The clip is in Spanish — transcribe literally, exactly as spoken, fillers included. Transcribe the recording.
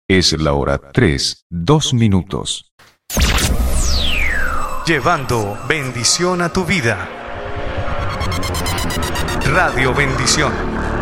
Es la hora tres, dos minutos. Llevando bendición a tu vida. Radio Bendición.